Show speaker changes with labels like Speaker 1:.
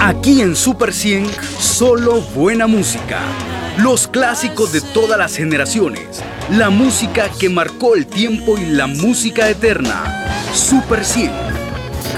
Speaker 1: Aquí en Super 100, solo buena música. Los clásicos de todas las generaciones. La música que marcó el tiempo y la música eterna. Super 100.